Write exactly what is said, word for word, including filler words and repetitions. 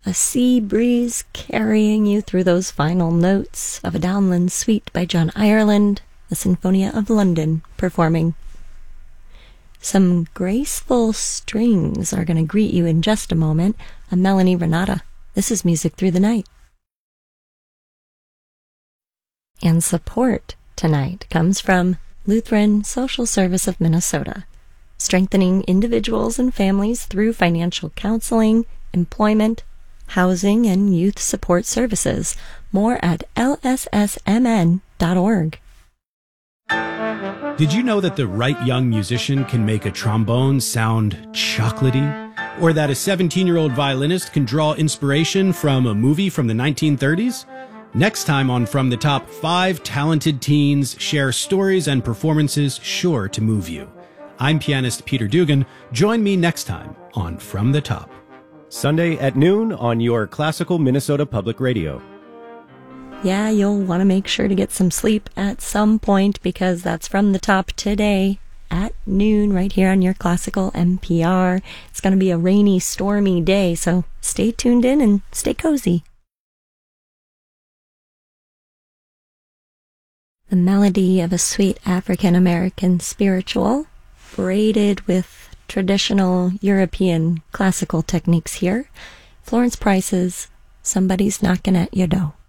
a sea breeze carrying you through those final notes of a downland suite by John Ireland, the Sinfonia of London performing. Some graceful strings are going to greet you in just a moment. I'm Melanie Renata. This is Music Through the Night. And support tonight comes from Lutheran Social Service of Minnesota, strengthening individuals and families through financial counseling, employment, housing, and youth support services. More at L S S M N dot org. Did you know that the right young musician can make a trombone sound chocolatey? Or that a seventeen-year-old violinist can draw inspiration from a movie from the nineteen thirties? Next time on From the Top, five talented teens share stories and performances sure to move you. I'm pianist Peter Dugan. Join me next time on From the Top. Sunday at noon on your classical Minnesota Public Radio. Yeah, you'll want to make sure to get some sleep at some point because that's From the Top today at noon right here on your classical N P R. It's going to be a rainy, stormy day, so stay tuned in and stay cozy. The melody of a sweet African-American spiritual, braided with traditional European classical techniques here. Florence Price's Somebody's Knocking at Your Door.